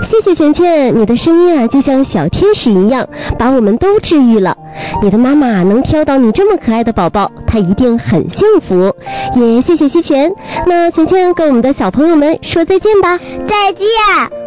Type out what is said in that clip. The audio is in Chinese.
谢谢全全，你的声音啊就像小天使一样，把我们都治愈了。你的妈妈能挑到你这么可爱的宝宝，她一定很幸福。也谢谢西全，那全全跟我们的小朋友们说再见吧。 再见。